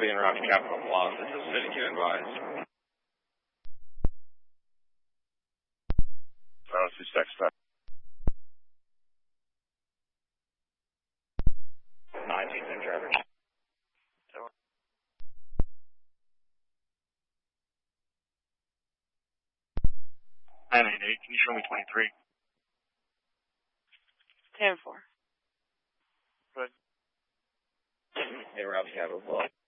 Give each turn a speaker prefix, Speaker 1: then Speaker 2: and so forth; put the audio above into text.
Speaker 1: Copy and route to Capitol Plaza. This is City Q advised.
Speaker 2: This is text back.
Speaker 1: 19 in driver.
Speaker 2: 988, can you show me 23?
Speaker 3: 10-4.
Speaker 2: Good.
Speaker 1: Hey, route to Capitol Plaza.